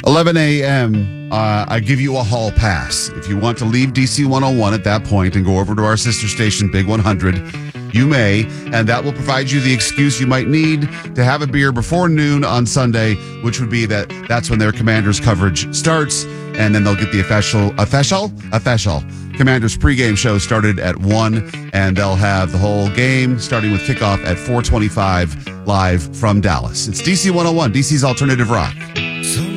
11 a.m., I give you a hall pass. If you want to leave DC 101 at that point and go over to our sister station, Big 100, you may, and that will provide you the excuse you might need to have a beer before noon on Sunday, which would be that's when their Commanders coverage starts, and then they'll get the official Commanders pregame show started at 1, and they'll have the whole game starting with kickoff at 4:25 live from Dallas. It's DC 101, DC's Alternative Rock.